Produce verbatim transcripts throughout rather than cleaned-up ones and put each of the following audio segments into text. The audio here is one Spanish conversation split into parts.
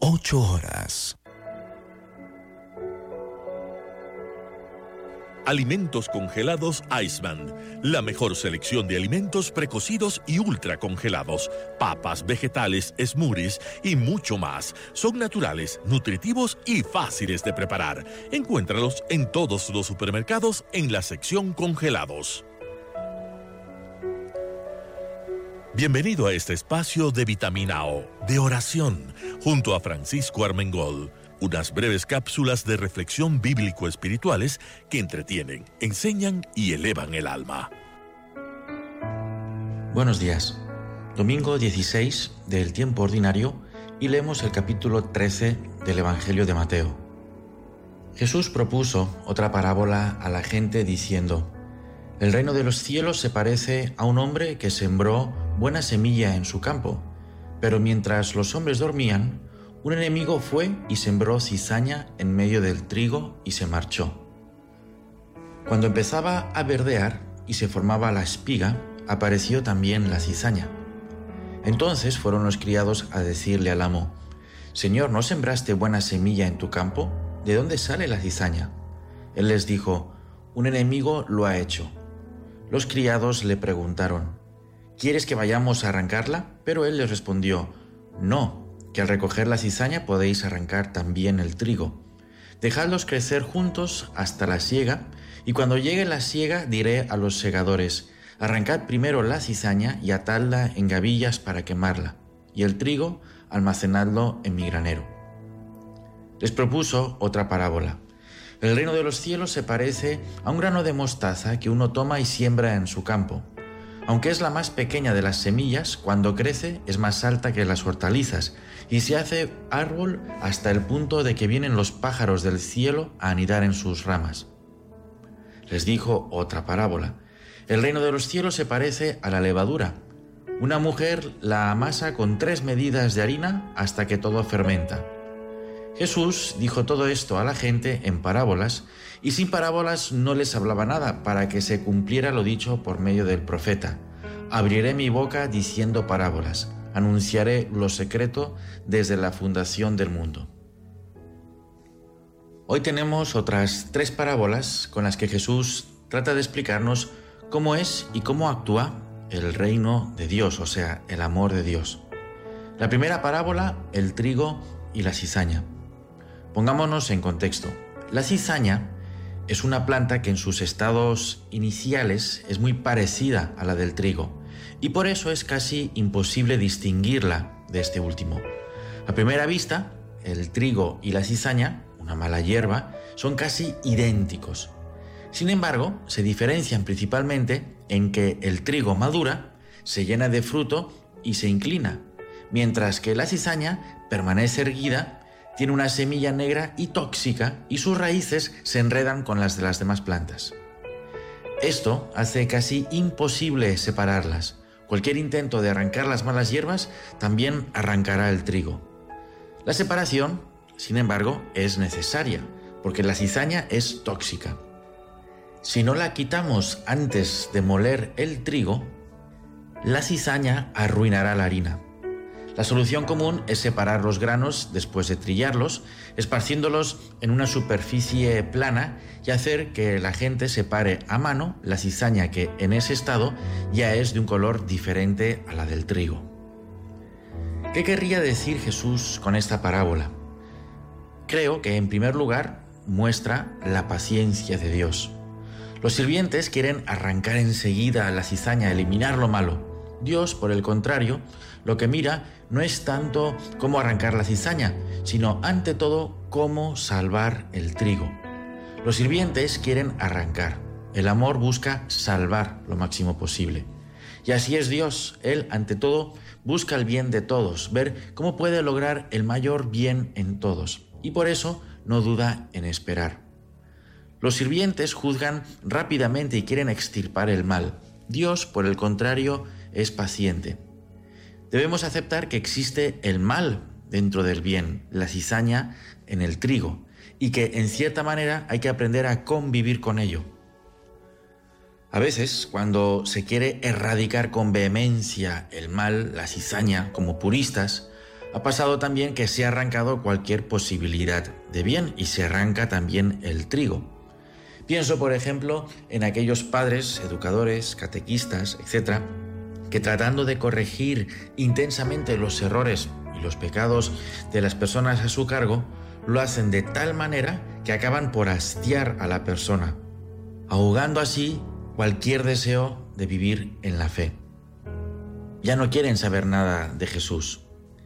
ocho horas. Alimentos congelados Iceman, la mejor selección de alimentos precocidos y ultra congelados, papas, vegetales, smoothies y mucho más. Son naturales, nutritivos y fáciles de preparar. Encuéntralos en todos los supermercados en la sección congelados. Bienvenido a este espacio de Vitamina O, de oración, junto a Francisco Armengol. Unas breves cápsulas de reflexión bíblico-espirituales que entretienen, enseñan y elevan el alma. Buenos días. Domingo dieciséis del tiempo ordinario y leemos el capítulo trece del Evangelio de Mateo. Jesús propuso otra parábola a la gente diciendo: El reino de los cielos se parece a un hombre que sembró buena semilla en su campo, pero mientras los hombres dormían, un enemigo fue y sembró cizaña en medio del trigo y se marchó. Cuando empezaba a verdear y se formaba la espiga, apareció también la cizaña. Entonces fueron los criados a decirle al amo: Señor, ¿no sembraste buena semilla en tu campo? ¿De dónde sale la cizaña? Él les dijo: Un enemigo lo ha hecho. Los criados le preguntaron: ¿Quieres que vayamos a arrancarla? Pero él les respondió: No, que al recoger la cizaña podéis arrancar también el trigo. Dejadlos crecer juntos hasta la siega, y cuando llegue la siega diré a los segadores: Arrancad primero la cizaña y atadla en gavillas para quemarla, y el trigo almacenadlo en mi granero. Les propuso otra parábola. El reino de los cielos se parece a un grano de mostaza que uno toma y siembra en su campo. Aunque es la más pequeña de las semillas, cuando crece es más alta que las hortalizas y se hace árbol hasta el punto de que vienen los pájaros del cielo a anidar en sus ramas. Les dijo otra parábola. El reino de los cielos se parece a la levadura. Una mujer la amasa con tres medidas de harina hasta que todo fermenta. Jesús dijo todo esto a la gente en parábolas, y sin parábolas no les hablaba nada, para que se cumpliera lo dicho por medio del profeta: Abriré mi boca diciendo parábolas, anunciaré lo secreto desde la fundación del mundo. Hoy tenemos otras tres parábolas con las que Jesús trata de explicarnos cómo es y cómo actúa el reino de Dios, o sea, el amor de Dios. La primera parábola, el trigo y la cizaña. Pongámonos en contexto. La cizaña es una planta que en sus estados iniciales es muy parecida a la del trigo, y por eso es casi imposible distinguirla de este último. A primera vista, el trigo y la cizaña, una mala hierba, son casi idénticos. Sin embargo, se diferencian principalmente en que el trigo madura, se llena de fruto y se inclina, mientras que la cizaña permanece erguida, tiene una semilla negra y tóxica y sus raíces se enredan con las de las demás plantas. Esto hace casi imposible separarlas. Cualquier intento de arrancar las malas hierbas también arrancará el trigo. La separación, sin embargo, es necesaria, porque la cizaña es tóxica. Si no la quitamos antes de moler el trigo, la cizaña arruinará la harina. La solución común es separar los granos después de trillarlos, esparciéndolos en una superficie plana y hacer que la gente separe a mano la cizaña que en ese estado ya es de un color diferente a la del trigo. ¿Qué querría decir Jesús con esta parábola? Creo que en primer lugar muestra la paciencia de Dios. Los sirvientes quieren arrancar enseguida la cizaña, eliminar lo malo. Dios, por el contrario, lo que mira no es tanto cómo arrancar la cizaña, sino ante todo cómo salvar el trigo. Los sirvientes quieren arrancar, el amor busca salvar lo máximo posible. Y así es Dios, Él ante todo busca el bien de todos, ver cómo puede lograr el mayor bien en todos, y por eso no duda en esperar. Los sirvientes juzgan rápidamente y quieren extirpar el mal. Dios, por el contrario, es paciente. Debemos aceptar que existe el mal dentro del bien, la cizaña en el trigo, y que en cierta manera hay que aprender a convivir con ello. A veces, cuando se quiere erradicar con vehemencia el mal, la cizaña, como puristas, Ha pasado también que se ha arrancado cualquier posibilidad de bien y se arranca también el trigo. Pienso, por ejemplo, en aquellos padres, educadores, catequistas, etcétera, que tratando de corregir intensamente los errores y los pecados de las personas a su cargo, lo hacen de tal manera que acaban por hastiar a la persona, ahogando así cualquier deseo de vivir en la fe. Ya no quieren saber nada de Jesús.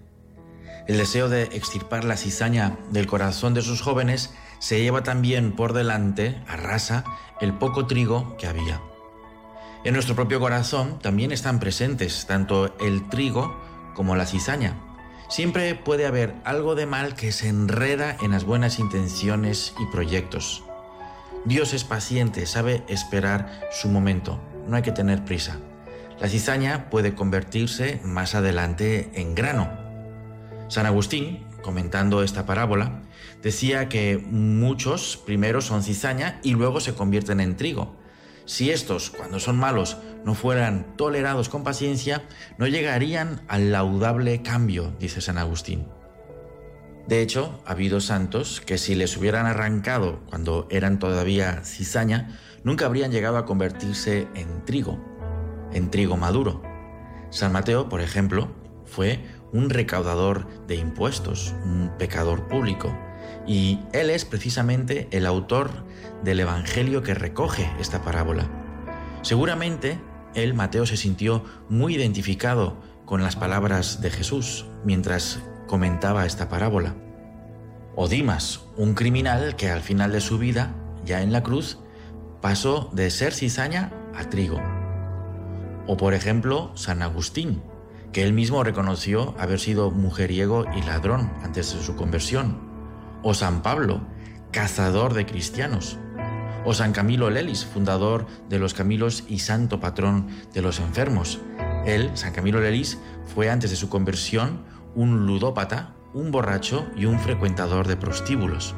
El deseo de extirpar la cizaña del corazón de sus jóvenes se lleva también por delante, arrasa, el poco trigo que había. En nuestro propio corazón también están presentes tanto el trigo como la cizaña. Siempre puede haber algo de mal que se enreda en las buenas intenciones y proyectos. Dios es paciente, sabe esperar su momento, no hay que tener prisa. La cizaña puede convertirse más adelante en grano. San Agustín, comentando esta parábola, decía que muchos primero son cizaña y luego se convierten en trigo. Si estos, cuando son malos, no fueran tolerados con paciencia, no llegarían al laudable cambio, dice San Agustín. De hecho, ha habido santos que si les hubieran arrancado cuando eran todavía cizaña, nunca habrían llegado a convertirse en trigo, en trigo maduro. San Mateo, por ejemplo, fue un recaudador de impuestos, un pecador público, y él es precisamente el autor del evangelio que recoge esta parábola. Seguramente él, Mateo, se sintió muy identificado con las palabras de Jesús mientras comentaba esta parábola. O Dimas, un criminal que al final de su vida, ya en la cruz, pasó de ser cizaña a trigo. O por ejemplo, San Agustín, que él mismo reconoció haber sido mujeriego y ladrón antes de su conversión. O San Pablo, cazador de cristianos. O San Camilo Lelis, fundador de los Camilos y santo patrón de los enfermos. Él, San Camilo Lelis, fue antes de su conversión un ludópata, un borracho y un frecuentador de prostíbulos.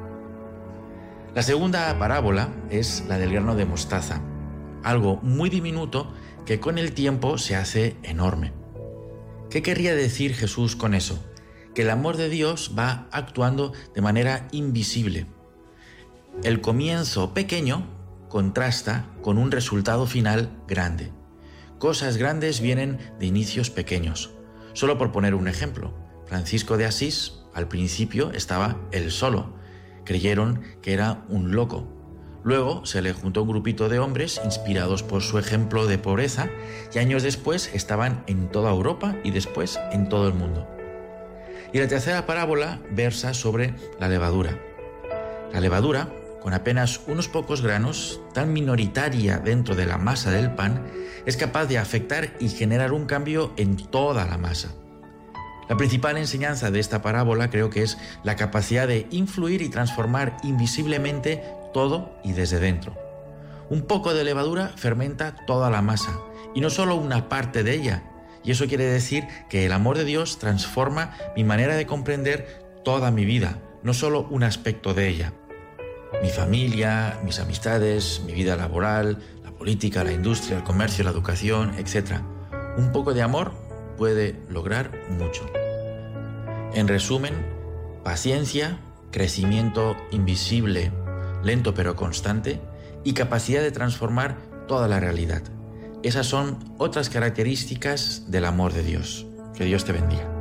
La segunda parábola es la del grano de mostaza, algo muy diminuto que con el tiempo se hace enorme. ¿Qué querría decir Jesús con eso? Que el amor de Dios va actuando de manera invisible. El comienzo pequeño contrasta con un resultado final grande. Cosas grandes vienen de inicios pequeños. Solo por poner un ejemplo, Francisco de Asís al principio estaba él solo. Creyeron que era un loco. Luego se le juntó un grupito de hombres inspirados por su ejemplo de pobreza y años después estaban en toda Europa y después en todo el mundo. Y la tercera parábola versa sobre la levadura. La levadura, con apenas unos pocos granos, tan minoritaria dentro de la masa del pan, es capaz de afectar y generar un cambio en toda la masa. La principal enseñanza de esta parábola creo que es la capacidad de influir y transformar invisiblemente todo y desde dentro. Un poco de levadura fermenta toda la masa, y no solo una parte de ella, y eso quiere decir que el amor de Dios transforma mi manera de comprender toda mi vida, no solo un aspecto de ella. Mi familia, mis amistades, mi vida laboral, la política, la industria, el comercio, la educación, etcétera. Un poco de amor puede lograr mucho. En resumen, paciencia, crecimiento invisible, lento pero constante, y capacidad de transformar toda la realidad. Esas son otras características del amor de Dios. Que Dios te bendiga.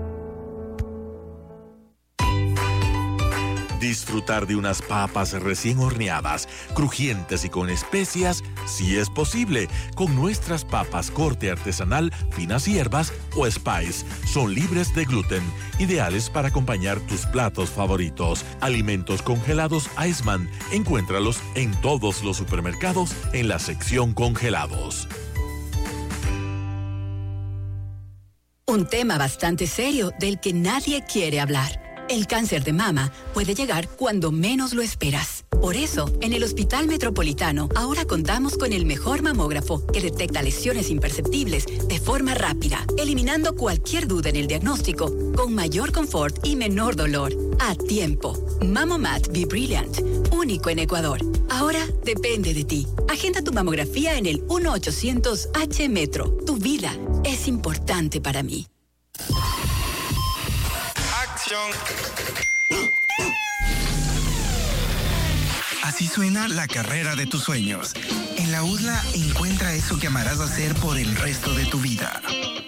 Disfrutar de unas papas recién horneadas, crujientes y con especias, si es posible, con nuestras papas corte artesanal, finas hierbas o spice. Son libres de gluten, ideales para acompañar tus platos favoritos. Alimentos congelados Iceman. Encuéntralos en todos los supermercados en la sección congelados. Un tema bastante serio del que nadie quiere hablar. El cáncer de mama puede llegar cuando menos lo esperas. Por eso, en el Hospital Metropolitano, ahora contamos con el mejor mamógrafo que detecta lesiones imperceptibles de forma rápida, eliminando cualquier duda en el diagnóstico, con mayor confort y menor dolor. A tiempo. Mamomat Be Brilliant, único en Ecuador. Ahora depende de ti. Agenda tu mamografía en el uno ochocientos H Metro. Tu vida es importante para mí. acción. Así suena la carrera de tus sueños. En la U D L A encuentra eso que amarás hacer por el resto de tu vida.